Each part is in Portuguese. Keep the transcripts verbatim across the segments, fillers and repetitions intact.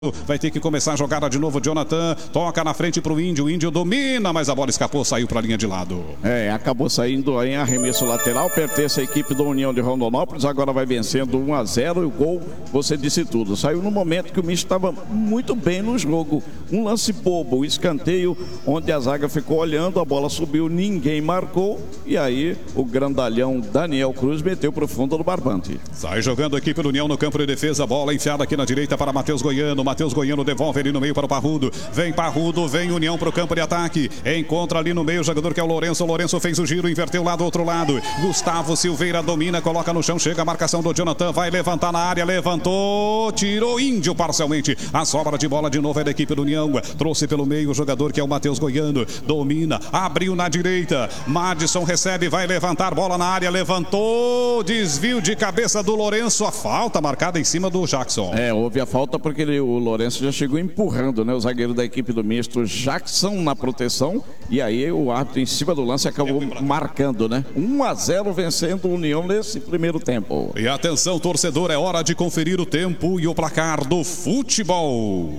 Vai ter que começar a jogada de novo. Jonathan toca na frente para o Índio. O Índio domina, mas a bola escapou, saiu para a linha de lado. É, acabou saindo em arremesso lateral. Pertence à equipe da União de Rondonópolis. Agora vai vencendo um a zero. E o gol, você disse tudo. Saiu no momento que o Misto estava muito bem no jogo. Um lance bobo, um escanteio, onde a zaga ficou olhando. A bola subiu, ninguém marcou. E aí o grandalhão Daniel Cruz meteu para o fundo do barbante. Sai jogando a equipe da União no campo de defesa. Bola enfiada aqui na direita para Matheus Goiano. Matheus Goiano devolve ali no meio para o Parrudo. Vem Parrudo, vem União para o campo de ataque. Encontra ali no meio o jogador que é o Lourenço. O Lourenço fez o giro, inverteu lá do outro lado. Gustavo Silveira domina, coloca no chão. Chega a marcação do Jonathan. Vai levantar na área, levantou. Tirou Índio parcialmente. A sobra de bola de novo é da equipe do União. Trouxe pelo meio o jogador que é o Matheus Goiano. Domina, abriu na direita. Madison recebe, vai levantar. Bola na área, levantou. Desvio de cabeça do Lourenço. A falta marcada em cima do Jackson. É, houve a falta porque ele, o Lourenço já chegou empurrando, né? O zagueiro da equipe do Misto, Jackson, na proteção. E aí o árbitro em cima do lance acabou marcando, né? um a zero vencendo o União nesse primeiro tempo. E atenção, torcedor, é hora de conferir o tempo e o placar do futebol.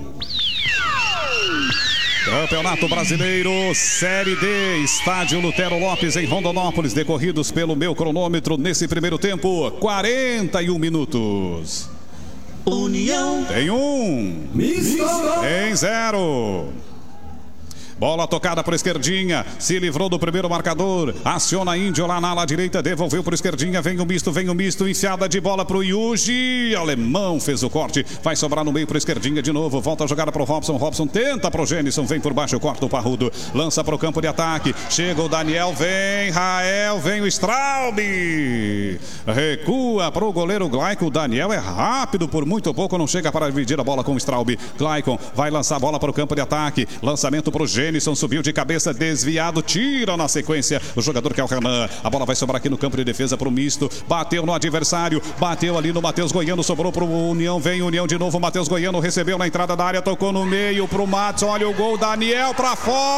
Campeonato Brasileiro, Série D, Estádio Lutero Lopes em Rondonópolis, decorridos pelo meu cronômetro nesse primeiro tempo, quarenta e um minutos. União tem um, Misto tem zero. Bola tocada para a esquerdinha, se livrou do primeiro marcador, aciona Índio lá na ala direita, devolveu para a esquerdinha, vem o misto, vem o misto, enfiada de bola para o Yuji, alemão fez o corte, vai sobrar no meio para a esquerdinha de novo, volta a jogada para o Robson, Robson tenta para o Gênison, vem por baixo, corta o Parrudo, lança para o campo de ataque, chega o Daniel, vem Rael, vem o Straub, recua para o goleiro Glaicon, o Daniel é rápido, por muito pouco não chega para dividir a bola com o Straub, Glaicon vai lançar a bola para o campo de ataque, lançamento para o Gênison, subiu de cabeça, desviado, tira na sequência o jogador que é o Renan. A bola vai sobrar aqui no campo de defesa para o Misto. Bateu no adversário, bateu ali no Matheus Goiano, sobrou para o União, vem União de novo. Matheus Goiano recebeu na entrada da área, tocou no meio para o Matos. Olha o gol, Daniel para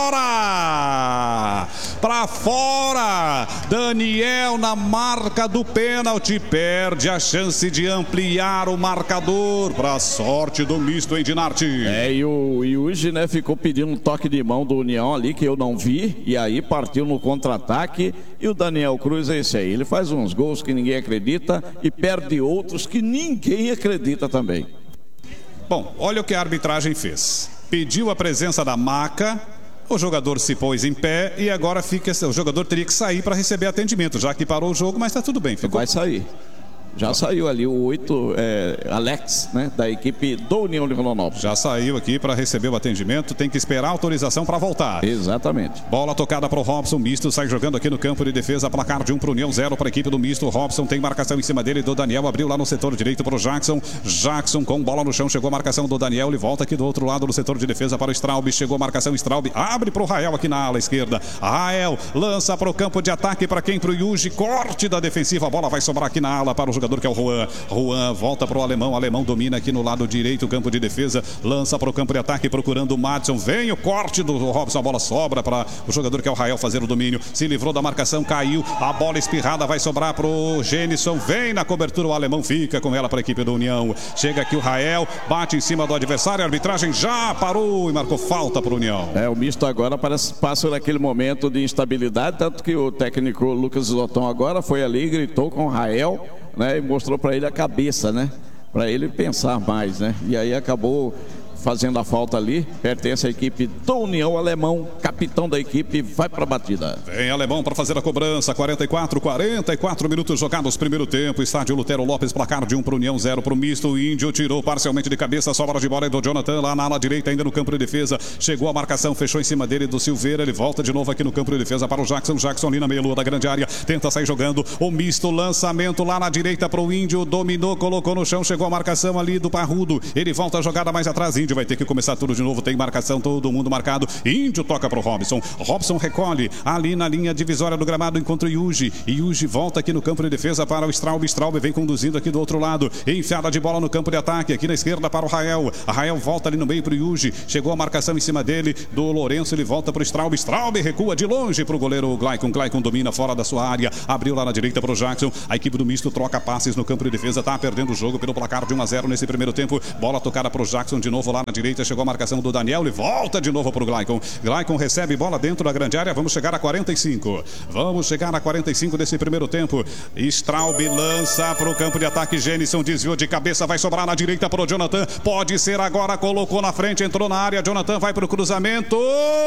fora! Para fora! Daniel na marca do pênalti, perde a chance de ampliar o marcador para a sorte do Misto em Dinarte. É, e o Yuji, né, ficou pedindo um toque de mão do União ali, que eu não vi, e aí partiu no contra-ataque, e o Daniel Cruz é esse aí, ele faz uns gols que ninguém acredita e perde outros que ninguém acredita também. Bom, olha o que a arbitragem fez, pediu a presença da maca, o jogador se pôs em pé e agora fica, o jogador teria que sair para receber atendimento, já que parou o jogo, mas está tudo bem. Ficou... Vai sair. Já saiu ali o oito, é, Alex, né, da equipe do União de Rondonópolis. Já saiu aqui para receber o atendimento, tem que esperar a autorização para voltar. Exatamente. Bola tocada para o Robson, Misto sai jogando aqui no campo de defesa, placar de um para o União, zero para a equipe do Misto. Robson tem marcação em cima dele do Daniel, abriu lá no setor direito para o Jackson. Jackson com bola no chão, chegou a marcação do Daniel, ele volta aqui do outro lado no setor de defesa para o Straub, chegou a marcação Straub, abre para o Rael aqui na ala esquerda. Rael lança para o campo de ataque, para quem? Para o Yuji, corte da defensiva, a bola vai sobrar aqui na ala para o jogador que é o Juan. Juan volta para o alemão, o alemão domina aqui no lado direito o campo de defesa, lança para o campo de ataque procurando o Madison, vem o corte do Robson, a bola sobra para o jogador que é o Rael fazer o domínio, se livrou da marcação, caiu, a bola espirrada vai sobrar para o Gênison, vem na cobertura, o alemão fica com ela para a equipe da União, chega aqui o Rael, bate em cima do adversário, a arbitragem já parou e marcou falta para o União. É, o Misto agora parece, passa naquele momento de instabilidade, tanto que o técnico Lucas Zotton agora foi ali, gritou com o Rael, né, e mostrou para ele a cabeça, né, para ele pensar mais, né, e aí acabou fazendo a falta ali, pertence à equipe do União, alemão, capitão da equipe, vai para a batida. Vem alemão para fazer a cobrança, quarenta e quatro, quarenta e quatro minutos jogados, primeiro tempo, estádio Lutero Lopes, placar de um para o União, zero para o Misto, o Índio tirou parcialmente de cabeça, sobra de bola do Jonathan lá na ala direita, ainda no campo de defesa, chegou a marcação, fechou em cima dele do Silveira, ele volta de novo aqui no campo de defesa para o Jackson, Jackson ali na meia-lua da grande área, tenta sair jogando, o Misto, lançamento lá na direita para o Índio, dominou, colocou no chão, chegou a marcação ali do Parrudo, ele volta a jogada mais atrás, Índio Índio vai ter que começar tudo de novo. Tem marcação, todo mundo marcado. Índio toca pro Robson. Robson recolhe ali na linha divisória do gramado, encontra o Yuji. Yuji volta aqui no campo de defesa para o Straub. Straub vem conduzindo aqui do outro lado. Enfiada de bola no campo de ataque. Aqui na esquerda para o Rael. A Rael volta ali no meio pro Yuji. Chegou a marcação em cima dele do Lourenço. Ele volta pro Straub. Straub recua de longe pro goleiro Glaicon. Glaicon domina fora da sua área. Abriu lá na direita pro Jackson. A equipe do misto troca passes no campo de defesa. Tá perdendo o jogo pelo placar de um a zero nesse primeiro tempo. Bola tocada pro Jackson de novo lá na direita. Chegou a marcação do Daniel. Ele volta de novo pro Glaicon. Glaicon recebe bola dentro da grande área. Vamos chegar a quarenta e cinco. Vamos chegar a quarenta e cinco desse primeiro tempo. Straub lança pro campo de ataque. Genison desviou de cabeça. Vai sobrar na direita pro Jonathan. Pode ser agora. Colocou na frente. Entrou na área. Jonathan vai pro cruzamento.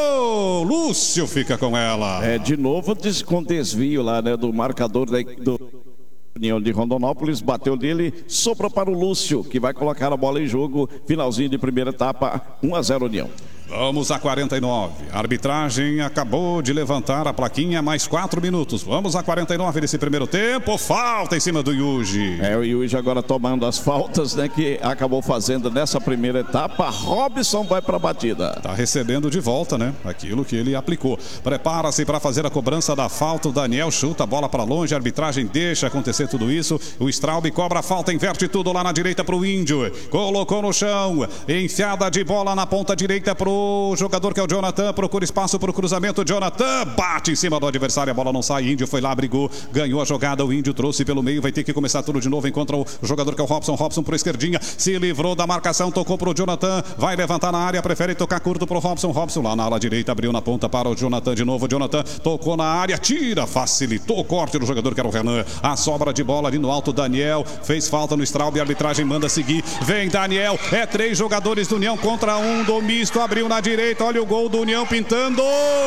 Lúcio fica com ela. É, de novo com desvio lá, né, do marcador da, do União de Rondonópolis. Bateu dele, sobrou para o Lúcio, que vai colocar a bola em jogo. Finalzinho de primeira etapa, um a zero União. Vamos a quarenta e nove. A arbitragem acabou de levantar a plaquinha. Mais quatro minutos. Vamos a quarenta e nove desse primeiro tempo. Falta em cima do Yuji. É, o Yuji agora tomando as faltas, né, que acabou fazendo nessa primeira etapa. Robson vai para a batida. Tá recebendo de volta, né, aquilo que ele aplicou. Prepara-se para fazer a cobrança da falta. O Daniel chuta a bola para longe. A arbitragem deixa acontecer tudo isso. O Straub cobra a falta, inverte tudo lá na direita para o Índio. Colocou no chão. Enfiada de bola na ponta direita para o O jogador que é o Jonathan, procura espaço para o cruzamento. Jonathan bate em cima do adversário, a bola não sai. Índio foi lá, brigou, ganhou a jogada. O Índio trouxe pelo meio, vai ter que começar tudo de novo. Encontra o jogador que é o Robson. Robson por esquerdinha, se livrou da marcação, tocou para o Jonathan, vai levantar na área, prefere tocar curto para o Robson. Robson lá na ala direita, abriu na ponta para o Jonathan de novo. Jonathan tocou na área, tira, facilitou o corte do jogador que era o Renan. A sobra de bola ali no alto, Daniel fez falta no Straub, a arbitragem manda seguir. Vem Daniel, é três jogadores do União contra um do misto, abriu na direita, olha o gol do União pintando.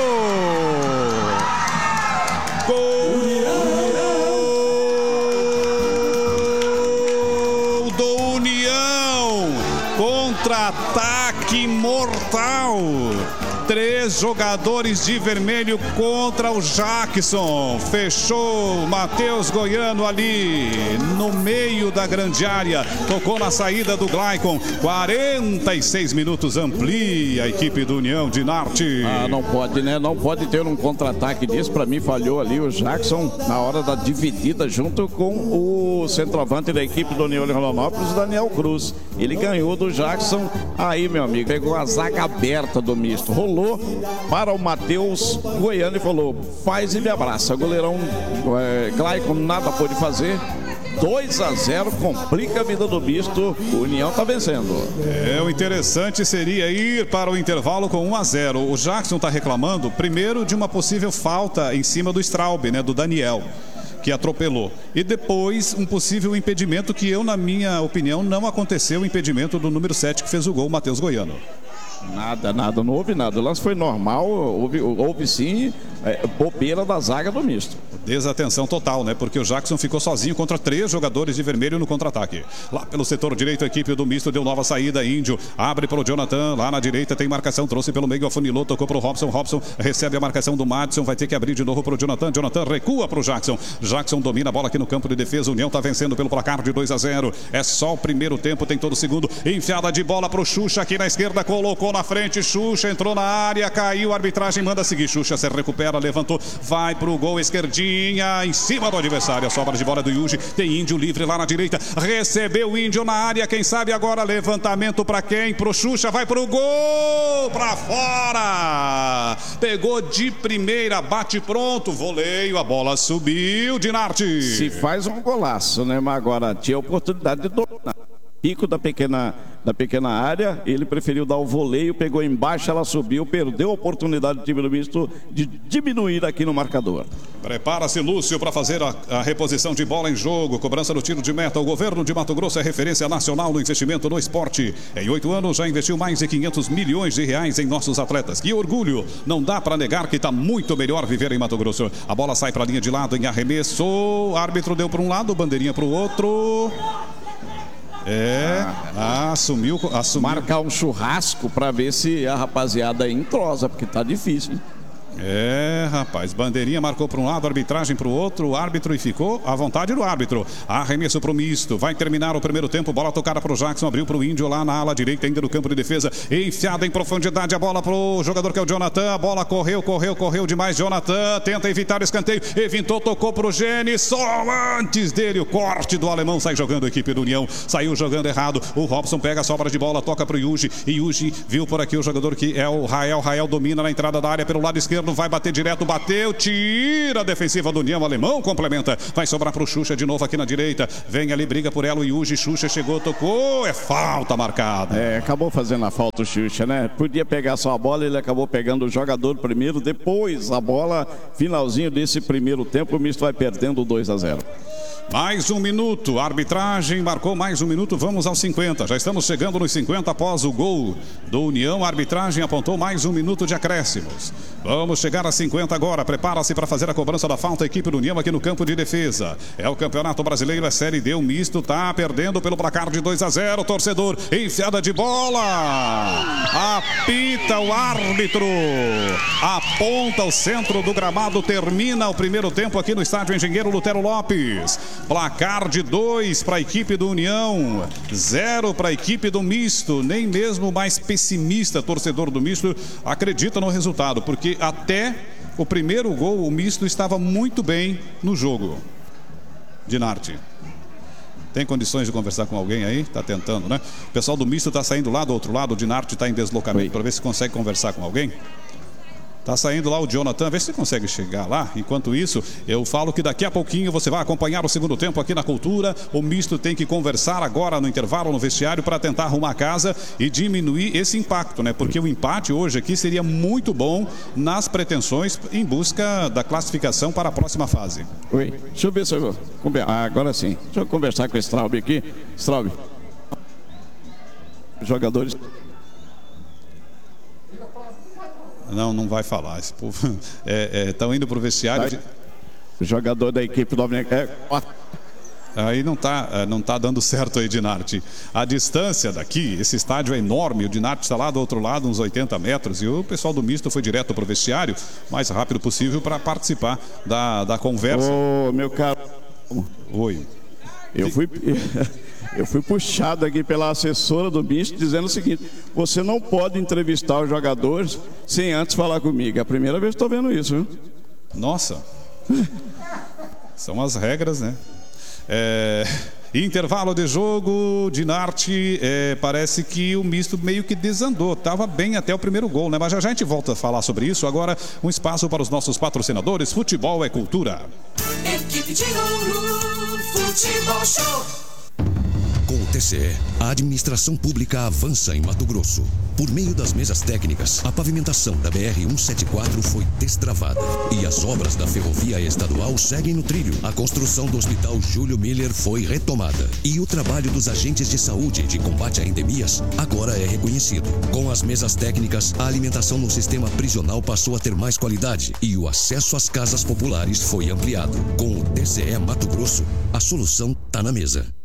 Gol do União. Contra-ataque mortal. Três jogadores de vermelho contra o Jackson. Fechou Matheus Goiano ali no meio da grande área. Tocou na saída do Glaicon. quarenta e seis minutos, amplia a equipe do União de Norte. Ah, não pode, né? Não pode ter um contra-ataque disso. Para mim falhou ali o Jackson na hora da dividida junto com o centroavante da equipe do União de Rondonópolis, Daniel Cruz. Ele ganhou do Jackson. Aí, meu amigo, pegou a zaga aberta do misto. Rolou para o Matheus Goiano e falou: faz e me abraça. Goleirão é, Glaicon nada pôde fazer. dois a zero, complica a vida do misto. O União está vencendo. É, o interessante seria ir para o intervalo com um a zero. O Jackson está reclamando primeiro de uma possível falta em cima do Straub, né, do Daniel, que atropelou. E depois um possível impedimento que eu, na minha opinião, não aconteceu, o impedimento do número sete que fez o gol, o Matheus Goiano. Nada, nada, não houve nada. O lance foi normal, houve, houve sim é, bobeira da zaga do misto. Desatenção total, né? Porque o Jackson ficou sozinho contra três jogadores de vermelho no contra-ataque. Lá pelo setor direito, a equipe do misto deu nova saída. Índio abre para o Jonathan. Lá na direita tem marcação, trouxe pelo meio, afunilou, tocou para o Robson. Robson recebe a marcação do Madison, vai ter que abrir de novo para o Jonathan. Jonathan recua para o Jackson. Jackson domina a bola aqui no campo de defesa. O União está vencendo pelo placar de dois a zero. É só o primeiro tempo, tem todo o segundo. Enfiada de bola para o Xuxa aqui na esquerda, colocou na frente. Xuxa entrou na área, caiu. A arbitragem manda seguir. Xuxa se recupera, levantou, vai para o gol, esquerdinha, em cima do adversário. A sobra de bola do Yuji. Tem Índio livre lá na direita. Recebeu o Índio na área. Quem sabe agora levantamento para quem? Pro Xuxa. Vai pro gol. Para fora. Pegou de primeira. Bate pronto. Voleio. A bola subiu. Dinarte. Se faz um golaço, né? Mas agora tinha oportunidade de dominar. Pico da pequena, da pequena área, ele preferiu dar o voleio, pegou embaixo, ela subiu, perdeu a oportunidade do time do misto de diminuir aqui no marcador. Prepara-se Lúcio para fazer a, a reposição de bola em jogo, cobrança do tiro de meta. O governo de Mato Grosso é referência nacional no investimento no esporte. Em oito anos já investiu mais de quinhentos milhões de reais em nossos atletas. Que orgulho! Não dá para negar que está muito melhor viver em Mato Grosso. A bola sai para a linha de lado em arremesso. O árbitro deu para um lado, bandeirinha para o outro. É, ah, assumiu, assumiu. Marcar um churrasco para ver se a rapaziada entrosa, porque tá difícil. É, rapaz, bandeirinha marcou para um lado, arbitragem para o outro, o árbitro e ficou à vontade do árbitro. Arremesso para o misto, vai terminar o primeiro tempo, bola tocada para o Jackson, abriu para o Índio lá na ala direita, ainda no campo de defesa, enfiada em profundidade, a bola para o jogador que é o Jonathan, a bola correu, correu, correu demais, Jonathan tenta evitar escanteio, evitou, tocou para o Gene, só antes dele o corte do alemão, sai jogando a equipe do União, saiu jogando errado, o Robson pega a sobra de bola, toca para o Yuji, e Yuji viu por aqui o jogador que é o Rael, Rael domina na entrada da área pelo lado esquerdo, vai bater direto, bateu, tira a defensiva do União, alemão complementa, vai sobrar pro Xuxa de novo aqui na direita, vem ali, briga por ela, o Yuji, Xuxa chegou, tocou, é falta marcada. É, acabou fazendo a falta o Xuxa, né? Podia pegar só a bola, ele acabou pegando o jogador primeiro, depois a bola, finalzinho desse primeiro tempo, o misto vai perdendo dois a zero. Mais um minuto, a arbitragem marcou mais um minuto, vamos aos cinquenta, já estamos chegando nos cinquenta após o gol do União, a arbitragem apontou mais um minuto de acréscimos. Vamos chegar a cinquenta agora, prepara-se para fazer a cobrança da falta, a equipe do União aqui no campo de defesa. É o Campeonato Brasileiro, é Série D, o misto tá perdendo pelo placar de dois a zero, torcedor, enfiada de bola, apita o árbitro, aponta o centro do gramado, termina o primeiro tempo aqui no estádio Engenheiro Lutero Lopes. Placar de dois para a equipe do União, zero para a equipe do misto. Nem mesmo o mais pessimista torcedor do misto acredita no resultado, porque até o primeiro gol o misto estava muito bem no jogo. Dinarte, tem condições de conversar com alguém aí? Tá tentando, né? O pessoal do misto está saindo lá do outro lado, o Dinarte está em deslocamento para ver se consegue conversar com alguém. Tá saindo lá o Jonathan, vê se você consegue chegar lá. Enquanto isso, eu falo que daqui a pouquinho você vai acompanhar o segundo tempo aqui na Cultura. O misto tem que conversar agora no intervalo no vestiário para tentar arrumar a casa e diminuir esse impacto, né? Porque o empate hoje aqui seria muito bom nas pretensões em busca da classificação para a próxima fase. Oi, deixa eu ver se eu vou. Ah, agora sim. Deixa eu conversar com o Straub aqui. Straub. Jogadores. Não, não vai falar. Esse povo estão é, é, indo para o vestiário. De... O jogador da equipe do é... Aí não está não tá dando certo aí, Dinarte. A distância daqui, esse estádio é enorme. O Dinarte está lá do outro lado, uns oitenta metros. E o pessoal do misto foi direto para o vestiário, o mais rápido possível, para participar da, da conversa. Ô, meu caro. Oi. Eu fui, eu fui puxado aqui pela assessora do misto dizendo o seguinte: você não pode entrevistar os jogadores sem antes falar comigo. É a primeira vez que estou vendo isso, viu? Nossa. São as regras, né? É... Intervalo de jogo, Dinarte, é, parece que o misto meio que desandou, estava bem até o primeiro gol, né? Mas já, já a gente volta a falar sobre isso. Agora, um espaço para os nossos patrocinadores. Futebol é cultura. Equipe de ouro, Futebol Show. Com o T C E, a administração pública avança em Mato Grosso. Por meio das mesas técnicas, a pavimentação da B R cento e setenta e quatro foi destravada e as obras da ferrovia estadual seguem no trilho. A construção do Hospital Júlio Miller foi retomada e o trabalho dos agentes de saúde de combate a endemias agora é reconhecido. Com as mesas técnicas, a alimentação no sistema prisional passou a ter mais qualidade e o acesso às casas populares foi ampliado. Com o T C E Mato Grosso, a solução está na mesa.